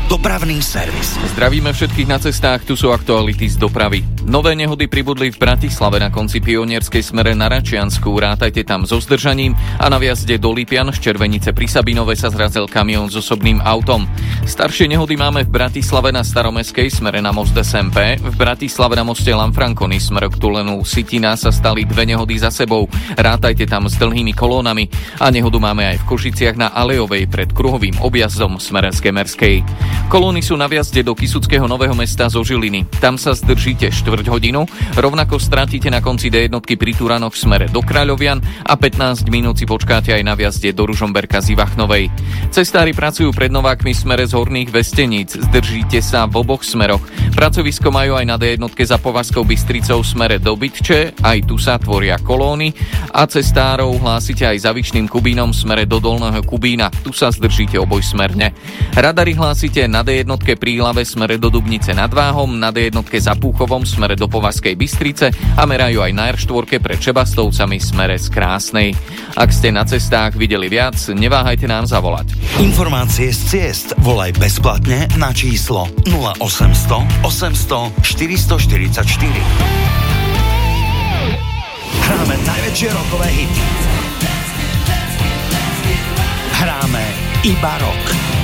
Dopravný servis. Zdravíme všetkých na cestách, tu sú aktuality z dopravy. Nové nehody pribudli v Bratislave na konci Pionierskej smere na Račiansku. Rátajte tam so zdržaním a na viazde do Lipian z Červenice pri Sabinove sa zrazil kamión s osobným autom. Staršie nehody máme v Bratislave na Staromestskej smere na most SMP. V Bratislave na moste Lanfranconi smer k tunelu Sitina sa stali dve nehody za sebou. Rátajte tam s dlhými kolónami. A nehodu máme aj v Košiciach na Alejovej pred kruhovým objazdom smere z Gemerskej. Kolóny sú na viazde do Kysuckého Nového Mesta zo Žiliny. Tam sa zdržíte štvrť hodinu, rovnako stratíte na konci D1 pri Turanoch v smere do Kráľovian a 15 minút si počkáte aj na viazde do Ružomberka z Ivachnovej. Cestári pracujú pred Novákmi v smere z Horných Vesteníc. Zdržíte sa v oboch smeroch. Pracovisko majú aj na D1 za Povazkou Bystricou v smere do Bytče, aj tu sa tvoria kolóny a cestárov hlásite aj za Vyšným Kubínom v smere do Dolného Kubína. Tu sa zdržíte obojsmerne. Radary hlásite na D1 pri Hlave smere do Dubnice nad Váhom, na D1 za Púchovom smere do Povazkej Bystrice a merajú aj na R4 pred Čebastovcami smere z Krásnej. Ak ste na cestách videli viac, neváhajte nám zavolať. Informácie z ciest volaj bezplatne na číslo 0800 800 444. Hráme najväčšie rockové hity. Hráme iba rock.